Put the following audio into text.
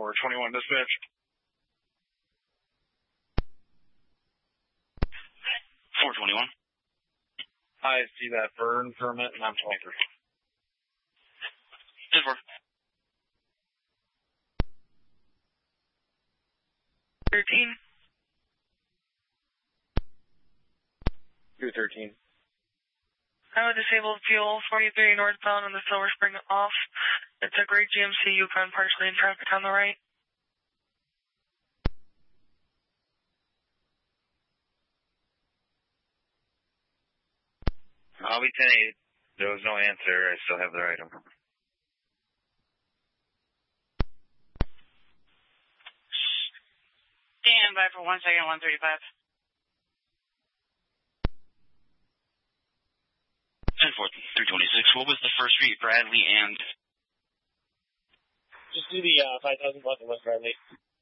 421 dispatch. 421. I see that burn permit, and I'm 23. Good work. 13. 213. I would disable fuel 43 northbound on the Silver Spring off. It's a gray GMC Yukon partially in traffic on the right. I'll be 10-8. There was no answer. I still have their item. Stand by for 1 second, 135. 326. What was the first street, Bradley and? Just do the 5000 block of West Bradley.